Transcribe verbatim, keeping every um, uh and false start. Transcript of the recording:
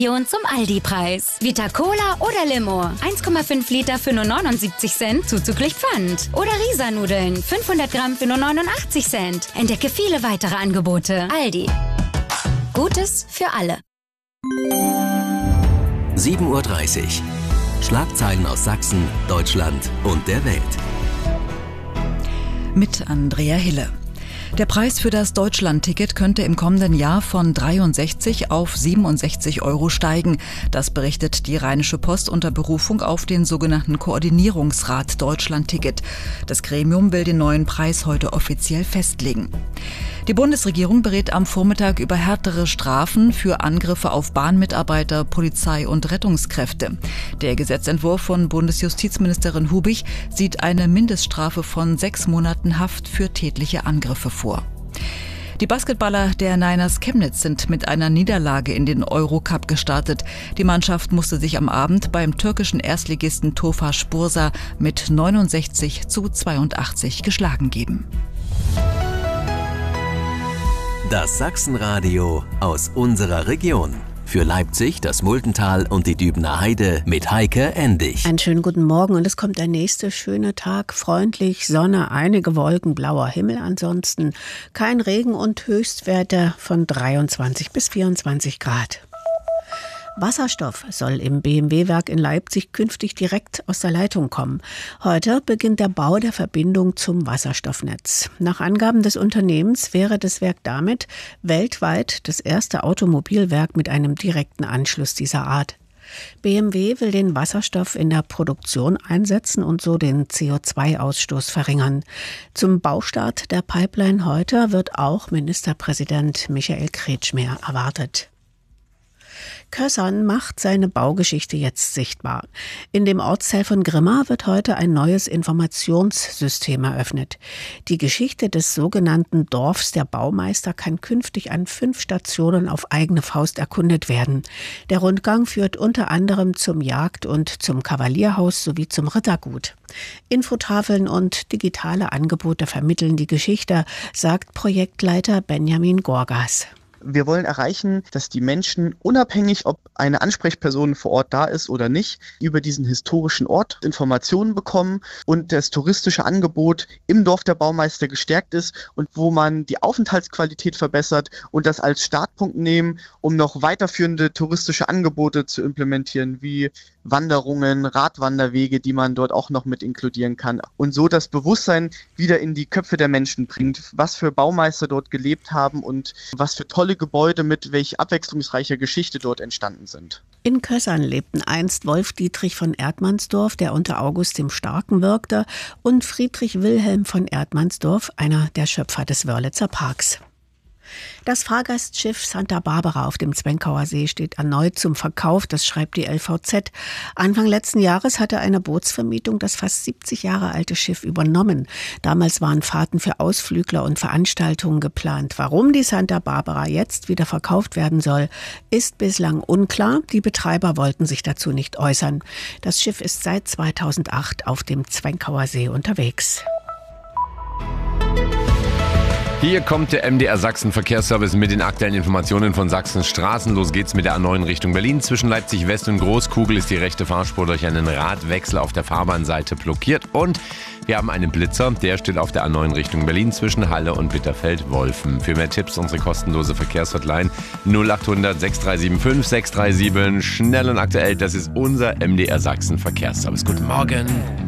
Region zum Aldi-Preis. Vita Cola oder Limo. eins Komma fünf Liter für nur neunundsiebzig Cent, zuzüglich Pfand. Oder Risa-Nudeln. fünfhundert Gramm für nur neunundachtzig Cent. Entdecke viele weitere Angebote. Aldi. Gutes für alle. sieben Uhr dreißig. Schlagzeilen aus Sachsen, Deutschland und der Welt. Mit Andrea Hille. Der Preis für das Deutschland-Ticket könnte im kommenden Jahr von dreiundsechzig auf siebenundsechzig Euro steigen. Das berichtet die Rheinische Post unter Berufung auf den sogenannten Koordinierungsrat Deutschland-Ticket. Das Gremium will den neuen Preis heute offiziell festlegen. Die Bundesregierung berät am Vormittag über härtere Strafen für Angriffe auf Bahnmitarbeiter, Polizei und Rettungskräfte. Der Gesetzentwurf von Bundesjustizministerin Hubig sieht eine Mindeststrafe von sechs Monaten Haft für tätliche Angriffe vor. Die Basketballer der Niners Chemnitz sind mit einer Niederlage in den Eurocup gestartet. Die Mannschaft musste sich am Abend beim türkischen Erstligisten Tofaş Bursa mit neunundsechzig zu zweiundachtzig geschlagen geben. Das Sachsenradio aus unserer Region. Für Leipzig, das Muldental und die Dübener Heide mit Heike Endig. Einen schönen guten Morgen und es kommt der nächste schöne Tag. Freundlich, Sonne, einige Wolken, blauer Himmel ansonsten. Kein Regen und Höchstwerte von dreiundzwanzig bis vierundzwanzig Grad. Wasserstoff soll im B M W-Werk in Leipzig künftig direkt aus der Leitung kommen. Heute beginnt der Bau der Verbindung zum Wasserstoffnetz. Nach Angaben des Unternehmens wäre das Werk damit weltweit das erste Automobilwerk mit einem direkten Anschluss dieser Art. B M W will den Wasserstoff in der Produktion einsetzen und so den C O zwei Ausstoß verringern. Zum Baustart der Pipeline heute wird auch Ministerpräsident Michael Kretschmer erwartet. Kössern macht seine Baugeschichte jetzt sichtbar. In dem Ortsteil von Grimma wird heute ein neues Informationssystem eröffnet. Die Geschichte des sogenannten Dorfs der Baumeister kann künftig an fünf Stationen auf eigene Faust erkundet werden. Der Rundgang führt unter anderem zum Jagd- und zum Kavalierhaus sowie zum Rittergut. Infotafeln und digitale Angebote vermitteln die Geschichte, sagt Projektleiter Benjamin Gorgas. Wir wollen erreichen, dass die Menschen, unabhängig ob eine Ansprechperson vor Ort da ist oder nicht, über diesen historischen Ort Informationen bekommen und das touristische Angebot im Dorf der Baumeister gestärkt ist und wo man die Aufenthaltsqualität verbessert und das als Startpunkt nehmen, um noch weiterführende touristische Angebote zu implementieren, wie Wanderungen, Radwanderwege, die man dort auch noch mit inkludieren kann und so das Bewusstsein wieder in die Köpfe der Menschen bringt, was für Baumeister dort gelebt haben und was für tolle Gebäude mit welch abwechslungsreicher Geschichte dort entstanden sind. In Kössern lebten einst Wolf Dietrich von Erdmannsdorf, der unter August dem Starken wirkte, und Friedrich Wilhelm von Erdmannsdorf, einer der Schöpfer des Wörlitzer Parks. Das Fahrgastschiff Santa Barbara auf dem Zwenkauer See steht erneut zum Verkauf, das schreibt die L V Z. Anfang letzten Jahres hatte eine Bootsvermietung das fast siebzig Jahre alte Schiff übernommen. Damals waren Fahrten für Ausflügler und Veranstaltungen geplant. Warum die Santa Barbara jetzt wieder verkauft werden soll, ist bislang unklar. Die Betreiber wollten sich dazu nicht äußern. Das Schiff ist seit zweitausendacht auf dem Zwenkauer See unterwegs. Hier kommt der M D R Sachsen Verkehrsservice mit den aktuellen Informationen von Sachsens Straßen. Los geht's mit der A neun Richtung Berlin. Zwischen Leipzig West und Großkugel ist die rechte Fahrspur durch einen Radwechsel auf der Fahrbahnseite blockiert. Und wir haben einen Blitzer, der steht auf der A neun Richtung Berlin zwischen Halle und Bitterfeld-Wolfen. Für mehr Tipps unsere kostenlose Verkehrshotline null achthundert sechs drei sieben fünf sechs drei sieben. Schnell und aktuell, das ist unser M D R Sachsen Verkehrsservice. Guten Morgen.